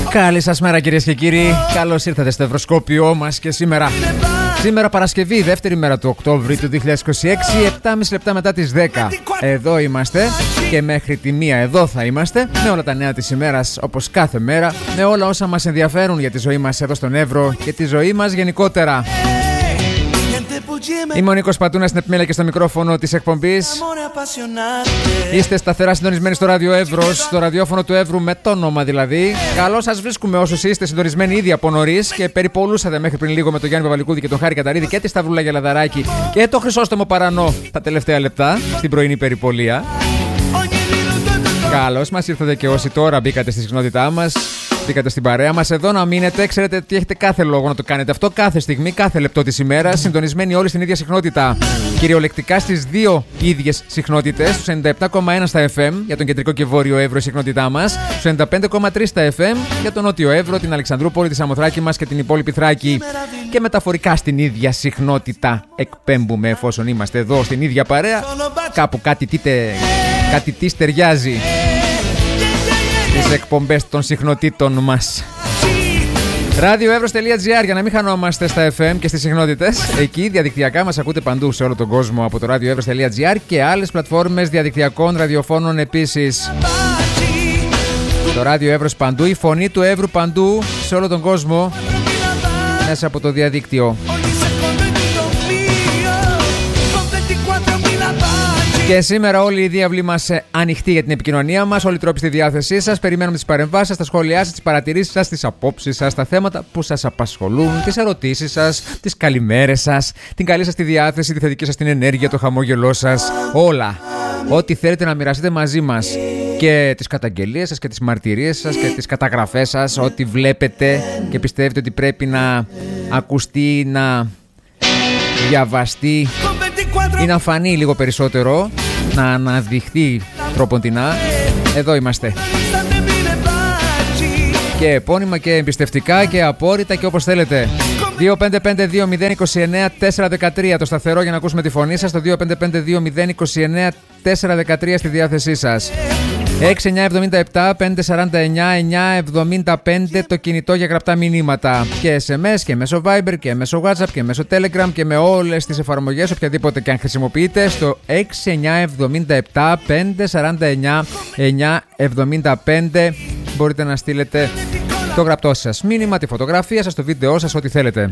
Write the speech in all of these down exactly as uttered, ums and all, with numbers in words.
Καλή σας μέρα κυρίες και κύριοι. Καλώς ήρθατε στο Ευρωσκόπιό μας και σήμερα. Σήμερα Παρασκευή, δεύτερη μέρα του Οκτώβρη του δύο χιλιάδες είκοσι έξι, επτά και μισή λεπτά μετά τις δέκα. Εδώ είμαστε και μέχρι τη μία εδώ θα είμαστε, με όλα τα νέα της ημέρας όπως κάθε μέρα, με όλα όσα μας ενδιαφέρουν για τη ζωή μας εδώ στον Εύρο και τη ζωή μας γενικότερα. Είμαι ο Νίκος Πατούνας στην επιμέλεια και στο μικρόφωνο της εκπομπής. Είστε σταθερά συντονισμένοι στο ράδιο Εύρος, στο ραδιόφωνο του Εύρου με το όνομα δηλαδή. Καλώς σας βρίσκουμε όσους είστε συντονισμένοι ήδη από νωρίς και περιπολούσατε μέχρι πριν λίγο με τον Γιάννη Παπαλικούδη και τον Χάρη Καταρίδη και τη Σταυρούλα Γελαδαράκη και το Χρυσόστομο Παρανό τα τελευταία λεπτά στην πρωινή περιπολία. Καλώς μας ήρθατε και όσοι τώρα μπήκατε στη συχνότητά μας. Μπήκατε στην παρέα μας εδώ να μείνετε. Ξέρετε ότι έχετε κάθε λόγο να το κάνετε αυτό κάθε στιγμή, κάθε λεπτό της ημέρας. Συντονισμένοι όλοι στην ίδια συχνότητα. Κυριολεκτικά στις δύο ίδιες συχνότητες. Στους ενενήντα επτά κόμμα ένα στα εφ εμ για τον κεντρικό και βόρειο Εύρο η συχνότητά μας. Στους ενενήντα πέντε κόμμα τρία στα εφ εμ για τον νότιο Εύρο, την Αλεξανδρούπολη, τη Σαμοθράκη μας και την υπόλοιπη Θράκη. Και μεταφορικά στην ίδια συχνότητα εκπέμπουμε εφόσον είμαστε εδώ στην ίδια παρέα. Κάπου κάτι τίτε, κάτι τι ταιριάζει. Τις εκπομπές των συχνοτήτων μας. radioevros.gr για να μην χανόμαστε στα εφ εμ και στις συχνότητες. Εκεί διαδικτυακά μας ακούτε παντού σε όλο τον κόσμο από το radioevros.gr και άλλες πλατφόρμες διαδικτυακών ραδιοφώνων επίσης. Το Radio Evros παντού, η φωνή του Εύρου παντού σε όλο τον κόσμο μέσα από το διαδίκτυο. Και σήμερα όλοι οι διάβλοι μας ανοιχτοί για την επικοινωνία μας, όλοι οι τρόποι στη διάθεσή σας. Περιμένουμε τις παρεμβάσεις σας, τα σχόλιά σας, τις παρατηρήσεις σας, τις απόψεις σας, τα θέματα που σας απασχολούν, τις ερωτήσεις σας, τις καλημέρες σας, την καλή σας τη διάθεση, τη θετική σας την ενέργεια, το χαμόγελό σας. Όλα. Ό,τι θέλετε να μοιραστείτε μαζί μας. Και τις καταγγελίες σας και τις μαρτυρίες σας και τις καταγραφές σας, ό,τι βλέπετε και πιστεύετε ότι πρέπει να ακουστεί, να διαβαστεί ή να φανεί λίγο περισσότερο, να αναδειχθεί τρόποντινά. Εδώ είμαστε. Και επώνυμα και εμπιστευτικά και απόρριτα και όπως θέλετε. δύο πέντε πέντε δύο μηδέν δύο εννέα τέσσερα ένα τρία το σταθερό για να ακούσουμε τη φωνή σας. Το δύο πέντε πέντε δύο μηδέν δύο εννέα τέσσερα ένα τρία στη διάθεσή σας. έξι εννιά εβδομήντα επτά πεντακόσια σαράντα εννιά εννιακόσια εβδομήντα πέντε το κινητό για γραπτά μηνύματα. Και ες εμ ες και μέσω Viber και μέσω WhatsApp και μέσω Telegram και με όλες τις εφαρμογές οποιαδήποτε και αν χρησιμοποιείτε στο έξι εννιά εβδομήντα επτά πεντακόσια σαράντα εννιά εννιακόσια εβδομήντα πέντε. Μπορείτε να στείλετε το γραπτό σας μήνυμα, τη φωτογραφία σας, το βίντεό σας, ό,τι θέλετε.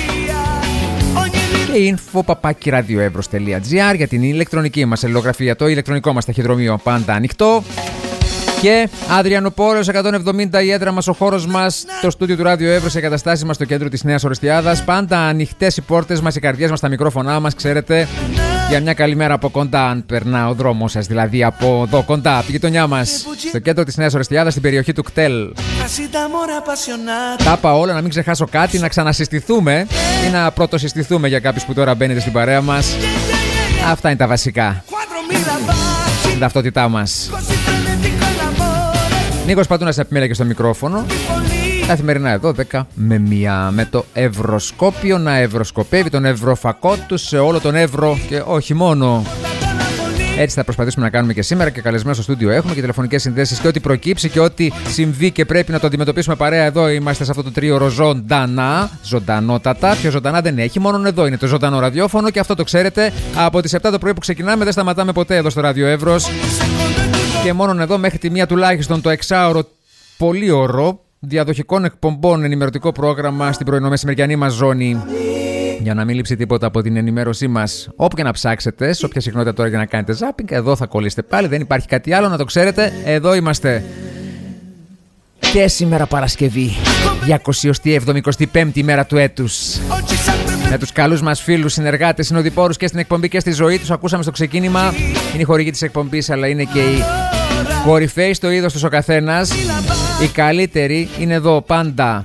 Και info παπάκι radioevros.gr για την ηλεκτρονική μας αλληλογραφία, το ηλεκτρονικό μας ταχυδρομείο πάντα ανοιχτό. Και Αδριανοπόλεως εκατόν εβδομήντα η έδρα μας, ο χώρος μας, το στούντιο του Radio Εύρος, οι εγκαταστάσεις μας στο κέντρο της Νέας Ορεστιάδας. Πάντα ανοιχτές οι πόρτες μας, οι καρδιές μας, τα μικρόφωνά μας, ξέρετε. Για μια καλή μέρα από κοντά, αν περνά ο δρόμος σας, δηλαδή από εδώ κοντά, από τη γειτονιά μας, στο κέντρο της Νέας Ορεστιάδας, στην περιοχή του κτέλ. Τα είπα όλα, να μην ξεχάσω κάτι, να ξανασυστηθούμε ή να πρωτοσυστηθούμε για κάποιους που τώρα μπαίνετε στην παρέα μας. Αυτά είναι τα βασικά. Την ταυτότητά μας. Νίκος Πατούνας επιμέλεια και στο μικρόφωνο. Καθημερινά εδώ δέκα με μία με το Ευρωσκόπιο να ευρωσκοπεύει τον ευρωφακό του σε όλο τον Εύρο και όχι μόνο. Έτσι θα προσπαθήσουμε να κάνουμε και σήμερα και καλεσμένο στο στούντιο έχουμε και τηλεφωνικές συνδέσεις και ό,τι προκύψει και ό,τι συμβεί και πρέπει να το αντιμετωπίσουμε παρέα εδώ. Είμαστε σε αυτό το τρίωρο ζωντανά, ζωντανότατα. Πιο ζωντανά δεν έχει, μόνο εδώ είναι το ζωντανό ραδιόφωνο και αυτό το ξέρετε. Από τις επτά το πρωί που ξεκινάμε δεν σταματάμε ποτέ εδώ στο Ράδιο Εύρος. Και μόνο εδώ μέχρι τη μία τουλάχιστον το εξάωρο πολύ ωραίο διαδοχικών εκπομπών, ενημερωτικό πρόγραμμα στην πρωινομεσημεριανή μας ζώνη. Για να μην λείψει τίποτα από την ενημέρωσή μας, όπου και να ψάξετε, σε όποια συχνότητα τώρα για να κάνετε ζάπινγκ, εδώ θα κολλήσετε πάλι. Δεν υπάρχει κάτι άλλο, να το ξέρετε. Εδώ είμαστε. Και σήμερα Παρασκευή, διακοσιοστή εβδομή, εικοστή πέμπτη ημέρα του έτους. Με τους καλούς μας φίλους, συνεργάτες, συνοδοιπόρους και στην εκπομπή και στη ζωή τους. Ακούσαμε στο ξεκίνημα. Είναι η χορηγή της εκπομπής, αλλά είναι και οι κορυφαίοι στο είδος τους ο καθένας. Οι καλύτεροι είναι εδώ πάντα.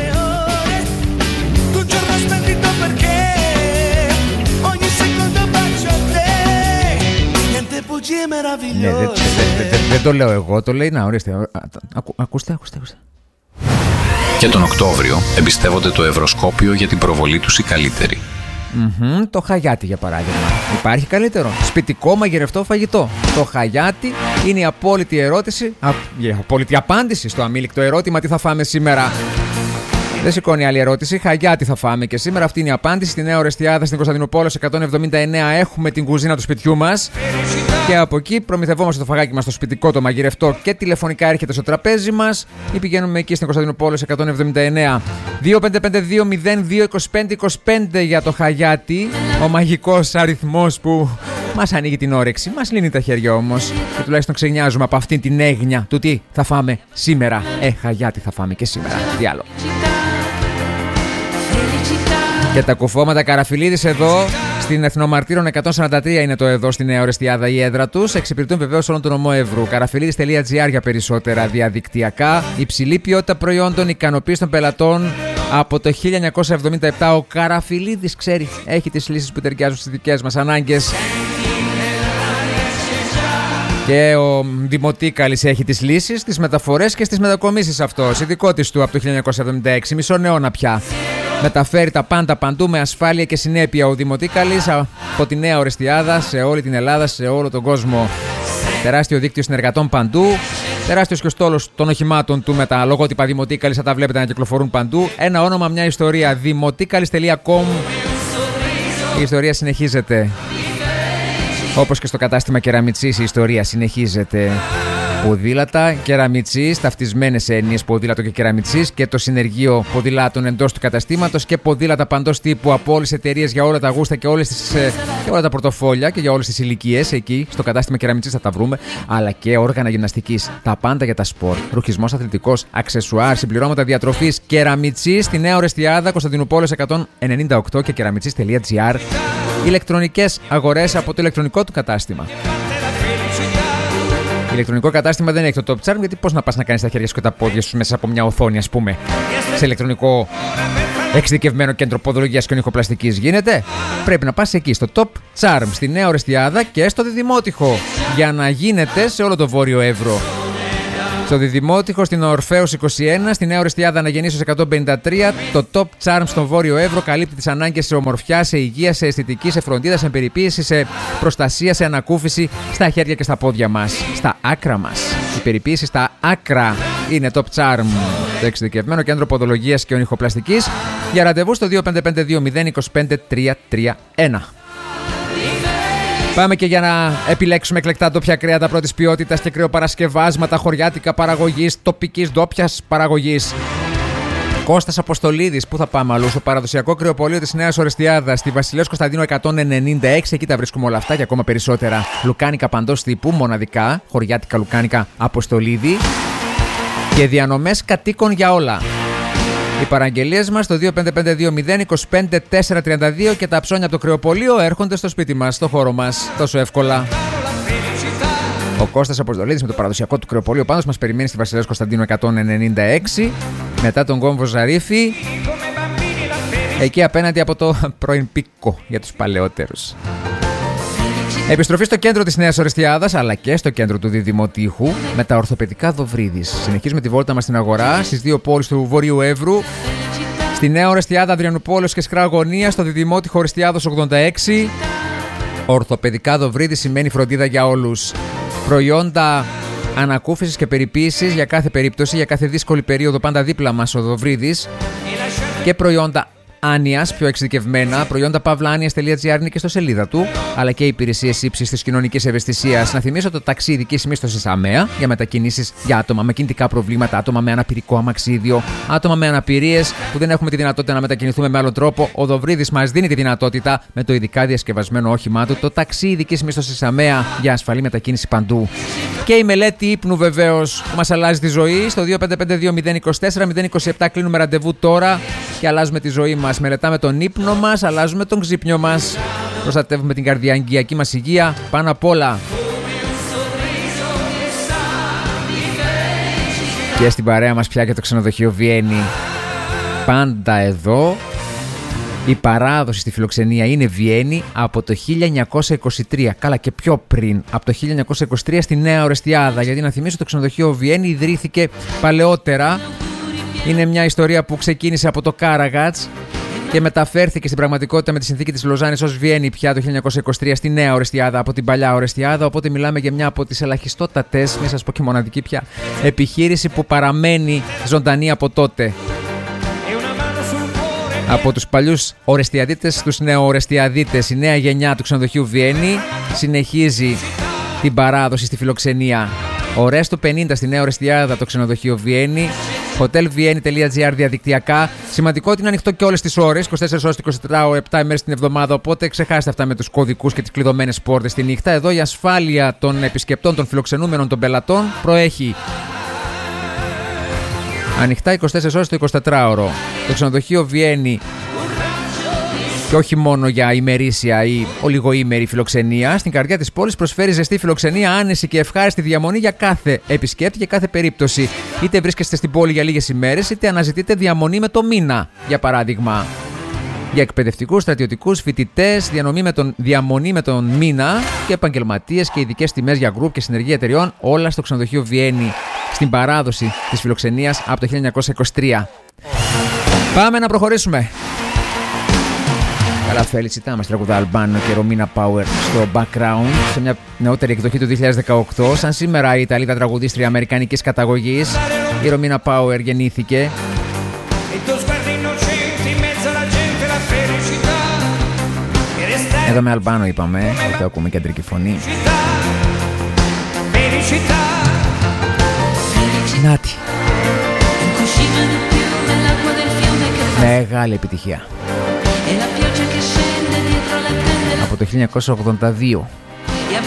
Ναι, δεν δε, δε, δε, δε το λέω εγώ, το λέει να ορίστε. Ακού, ακούστε, ακούστε, ακούστε. Και τον Οκτώβριο εμπιστεύονται το Ευρωσκόπιο για την προβολή τους οι καλύτεροι. Mm-hmm, το χαγιάτι για παράδειγμα. Υπάρχει καλύτερο? Σπιτικό μαγειρευτό φαγητό. Το χαγιάτι Είναι η απόλυτη ερώτηση, α, η απόλυτη απάντηση στο αμήλικτο ερώτημα τι θα φάμε σήμερα. Δεν σηκώνει άλλη ερώτηση. Χαγιά τι θα φάμε και σήμερα. Αυτή είναι η απάντηση. Στη Νέα Ορεστιάδα στην Κωνσταντινούπολη εκατόν εβδομήντα εννέα έχουμε την κουζίνα του σπιτιού μας. Και από εκεί προμηθευόμαστε το φαγάκι μας στο σπιτικό, το μαγειρευτό και τηλεφωνικά έρχεται στο τραπέζι μας. Ή πηγαίνουμε εκεί στην Κωνσταντινούπολη εκατόν εβδομήντα εννέα. δύο πέντε πέντε δύο μηδέν δύο είκοσι πέντε είκοσι πέντε για το Χαγιάτι. Ο μαγικός αριθμός που μας ανοίγει την όρεξη. Μας λύνει τα χέρια όμως. Και τουλάχιστον ξενιάζουμε από αυτήν την έγνοια του τι θα φάμε σήμερα. Ε, Χαγιάτι θα φάμε και σήμερα. Τι άλλο. Και τα κουφώματα Καραφιλίδης εδώ στην Εθνομαρτύρων εκατόν σαράντα τρία είναι το εδώ στη Νέα Ορεστιάδα η έδρα τους. Εξυπηρετούν βεβαίως όλον τον νομό Εύρου. Καραφιλίδης τελεία τζι άρ για περισσότερα διαδικτυακά. Υψηλή ποιότητα προϊόντων, ικανοποίηση των πελατών. Από το χίλια εννιακόσια εβδομήντα επτά ο Καραφιλίδης ξέρει, έχει τις λύσεις που ταιριάζουν στις δικές μας ανάγκες. Και ο Δημοτίκαλης έχει τις λύσεις, τις μεταφορές και στις μετακομίσεις αυτός. Ειδικό της του από το χίλια εννιακόσια εβδομήντα έξι, μισό αιώνα πια. Μεταφέρει τα πάντα παντού με ασφάλεια και συνέπεια ο Δημοτίκαλης από τη Νέα Ορεστιάδα σε όλη την Ελλάδα, σε όλο τον κόσμο. Τεράστιο δίκτυο συνεργατών παντού. Τεράστιος και ο στόλος των οχημάτων του με τα λογότυπα Δημοτίκαλης, θα τα βλέπετε να κυκλοφορούν παντού. Ένα όνομα, μια ιστορία. δημοτίκαλης τελεία κομ. Η ιστορία συνεχίζεται. Όπως και στο κατάστημα Κεραμιτσής η ιστορία συνεχίζεται. Ποδήλατα Κεραμιτσής, ταυτισμένες έννοιες ποδήλατο και Κεραμιτσής και το συνεργείο ποδηλάτων εντός του καταστήματος και ποδήλατα παντός τύπου από όλες τις εταιρείες για όλα τα γούστα και, όλες τις, και όλα τα πορτοφόλια και για όλες τις ηλικίες. Εκεί στο κατάστημα Κεραμιτσής θα τα βρούμε, αλλά και όργανα γυμναστικής. Τα πάντα για τα σπορ. Ρουχισμός αθλητικός, αξεσουάρ, συμπληρώματα διατροφής. Κεραμιτσής στη Νέα Ορεστιάδα, Κωνσταντινούπολης εκατόν ενενήντα οκτώ και κεραμιτσής τελεία τζι άρ. Ηλεκτρονικές αγορές από το ηλεκτρονικό του κατάστημα. Ηλεκτρονικό κατάστημα δεν έχει το Top Charm, γιατί πώς να πας να κάνεις τα χέρια σου και τα πόδια σου μέσα από μια οθόνη, ας πούμε, σε ηλεκτρονικό εξειδικευμένο κέντρο ποδολογίας και ονυχοπλαστικής γίνεται. Πρέπει να πας εκεί στο Top Charm στη Νέα Ορεστιάδα και στο Διδημότυχο για να γίνεται σε όλο το Βόρειο Εύρο. Στο Διδημότυχο, στην Ορφέως είκοσι ένα, στη Νέα Ορεστιάδα Αναγεννήσεως εκατόν πενήντα τρία, το Top Charm στον Βόρειο Εύρο καλύπτει τις ανάγκες σε ομορφιά, σε υγεία, σε αισθητική, σε φροντίδα, σε περιποίηση, σε προστασία, σε ανακούφιση, στα χέρια και στα πόδια μας, στα άκρα μας. Η περιποίηση στα άκρα είναι Top Charm, το εξειδικευμένο κέντρο ποδολογίας και ονυχοπλαστικής. Για ραντεβού στο δύο πέντε πέντε δύο μηδέν δύο πέντε τρία τρία ένα. Πάμε και για να επιλέξουμε εκλεκτά ντόπια κρέατα πρώτης ποιότητας και κρεοπαρασκευάσματα χωριάτικα παραγωγής, τοπικής ντόπιας παραγωγής. Κώστας Αποστολίδης, πού θα πάμε αλλού? Στο παραδοσιακό κρεοπωλείο της Νέας Ορεστιάδας, στη Βασιλέως Κωνσταντίνου εκατόν ενενήντα έξι. Εκεί τα βρίσκουμε όλα αυτά και ακόμα περισσότερα. Λουκάνικα παντός τύπου, μοναδικά, χωριάτικα λουκάνικα Αποστολίδη και διανομές κατοίκων για όλα. Οι παραγγελίες μας στο δύο πέντε πέντε δύο μηδέν δύο πέντε τέσσερα τρία δύο και τα ψώνια από το κρεοπωλείο έρχονται στο σπίτι μας, στο χώρο μας, τόσο εύκολα. Ο Κώστας Αποστολίδης με το παραδοσιακό του κρεοπωλείο πάντως μας περιμένει στη Βασιλέως Κωνσταντίνου εκατόν ενενήντα έξι, μετά τον κόμβο Ζαρίφη, εκεί απέναντι από το πρώην Πίκο για τους παλαιότερους. Επιστροφή στο κέντρο της Νέας Ορεστιάδας αλλά και στο κέντρο του Διδημοτήχου με τα ορθοπαιδικά Δοβρίδης. Συνεχίζουμε τη βόλτα μας στην αγορά στις δύο πόλεις του Βορείου Εύρου. Στη Νέα Ορεστιάδα Αδριανουπόλεως και Σκρά Αγωνία, στο Διδημότυχο Ορεστιάδος ογδόντα έξι. Ορθοπαιδικά Δοβρίδη σημαίνει φροντίδα για όλους. Προϊόντα ανακούφισης και περιποίησης για κάθε περίπτωση, για κάθε δύσκολη περίοδο, πάντα δίπλα μας ο Δοβρίδης. Και προϊόντα άνοιας, πιο εξειδικευμένα, προϊόντα παύλα-άνοιας τελεία τζι άρ είναι και στο σελίδα του, αλλά και υπηρεσίες ύψης της κοινωνικής ευαισθησίας. Να θυμίσω το ταξί ειδικής μίσθωσης ΑΜΕΑ για μετακινήσεις για άτομα με κινητικά προβλήματα, άτομα με αναπηρικό αμαξίδιο, άτομα με αναπηρίες που δεν έχουμε τη δυνατότητα να μετακινηθούμε με άλλον τρόπο. Ο Δοβρίδης μας δίνει τη δυνατότητα με το ειδικά διασκευασμένο όχημά του, το ταξί ειδικής μίσθωσης ΑΜΕΑ για ασφαλή μετακίνηση παντού. Και η μελέτη ύπνου βεβαίως που μας αλλάζει τη ζωή. Στο δύο πέντε πέντε δύο μηδέν δύο τέσσερα μηδέν δύο επτά κλείνουμε ραντεβού τώρα και αλλάζουμε τη ζωή μας. Μελετάμε τον ύπνο μας, αλλάζουμε τον ξύπνιο μας. Προστατεύουμε την καρδιαγγειακή μας υγεία πάνω απ' όλα. Και στην παρέα μας πια και το ξενοδοχείο Βιέννη. Πάντα εδώ. Η παράδοση στη φιλοξενία είναι Βιέννη από το χίλια εννιακόσια είκοσι τρία. Καλά και πιο πριν, από το χίλια εννιακόσια είκοσι τρία στη Νέα Ορεστιάδα. Γιατί να θυμίσω το ξενοδοχείο Βιέννη ιδρύθηκε παλαιότερα. Είναι μια ιστορία που ξεκίνησε από το Κάραγκατς και μεταφέρθηκε στην πραγματικότητα με τη συνθήκη της Λοζάνης ως Βιέννη πια το χίλια εννιακόσια είκοσι τρία στη νέα Ορεστιάδα από την παλιά Ορεστιάδα. Οπότε μιλάμε για μια από τις ελαχιστότατες, μην σας πω και μοναδική πια, επιχείρηση που παραμένει ζωντανή από τότε. Από τους παλιούς Ορεστιαδίτες στους νεοορεστιαδίτες, η νέα γενιά του ξενοδοχείου Βιέννη συνεχίζει την παράδοση στη φιλοξενία. Ορέστο πενήντα στη νέα Ορεστιάδα, το ξενοδοχείο Βιέννη. hotel vienni τελεία gr διαδικτυακά. Σημαντικό ότι είναι ανοιχτό και όλες τις ώρες, είκοσι τέσσερις ώρες, είκοσι τέσσερις ώρες, επτά ημέρες την εβδομάδα. Οπότε ξεχάστε αυτά με τους κωδικούς και τις κλειδωμένες πόρτες τη νύχτα. Εδώ η ασφάλεια των επισκεπτών, των φιλοξενούμενων, των πελατών προέχει. Ανοιχτά είκοσι τέσσερις ώρες το εικοσιτετράωρο. Το ξενοδοχείο Βιέννη, και όχι μόνο για ημερήσια ή ολιγοήμερη φιλοξενία, στην καρδιά της πόλης προσφέρει ζεστή φιλοξενία, άνεση και ευχάριστη διαμονή για κάθε επισκέπτη και κάθε περίπτωση. Είτε βρίσκεστε στην πόλη για λίγες ημέρες, είτε αναζητείτε διαμονή με το μήνα, για παράδειγμα. Για εκπαιδευτικούς, στρατιωτικούς, φοιτητές, διαμονή με τον, διαμονή με τον μήνα και επαγγελματίες και ειδικές τιμές για γκρουπ και συνεργεία εταιριών, όλα στο ξενοδοχείο Βιέννη, στην παράδοση της φιλοξενίας από το χίλια εννιακόσια είκοσι τρία. Πάμε να προχωρήσουμε. Καλά, Felicità μας τραγουδά Αλμπάνο και Romina Power στο background, σε μια νεότερη εκδοχή του δύο χιλιάδες δεκαοκτώ. Σαν σήμερα η Ιταλίδα τραγουδίστρια αμερικανικής καταγωγής, η Romina Power, γεννήθηκε. Εδώ με Αλμπάνο είπαμε, εδώ ακούμε κεντρική φωνή. Νάτι. Μεγάλη επιτυχία. Από το χίλια εννιακόσια ογδόντα δύο.